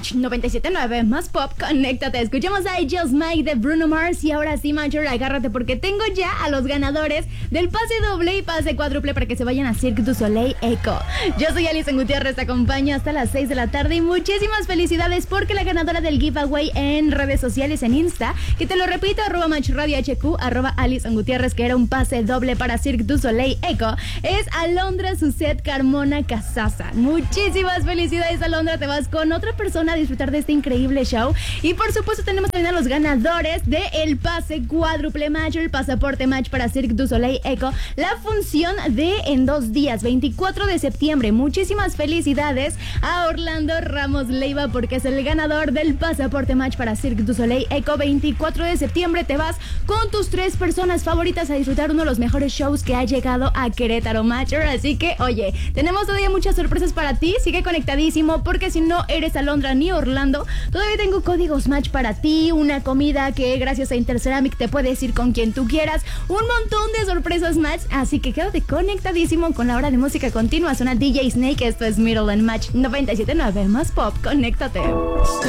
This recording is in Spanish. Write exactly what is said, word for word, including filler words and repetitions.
Match noventa y siete punto nueve más pop, conéctate. Escuchamos a I Just Mike de Bruno Mars. Y ahora sí, Major, agárrate porque tengo ya a los ganadores del pase doble y pase cuádruple para que se vayan a Cirque du Soleil Echo. Yo soy Alison Gutiérrez, te acompaño hasta las seis de la tarde y muchísimas felicidades porque la ganadora del giveaway en redes sociales, en Insta, que te lo repito, arroba Match Radio H Q, arroba Alison Gutiérrez, que era un pase doble para Cirque du Soleil Echo, es Alondra Suset Carmona Casasa. Muchísimas felicidades, Alondra, te vas con otra persona a disfrutar de este increíble show. Y por supuesto tenemos también a los ganadores de el pase cuádruple Match, el pasaporte Match para Cirque du Soleil Echo, la función de en dos días, veinticuatro de septiembre. Muchísimas felicidades a Orlando Ramos Leiva porque es el ganador del pasaporte Match para Cirque du Soleil Echo. Veinticuatro de septiembre te vas con tus tres personas favoritas a disfrutar uno de los mejores shows que ha llegado a Querétaro, Matcher. Así que, oye, tenemos todavía muchas sorpresas para ti. Sigue conectadísimo porque si no eres Alondra ni Orlando, todavía tengo códigos Match para ti, una comida que gracias a Interceramic te puedes ir con quien tú quieras, un montón de sorpresas Match. Así que quédate conectadísimo con la hora de música continua. Suena D J Snake, esto es Middle and Match noventa y siete punto nueve más pop, conéctate.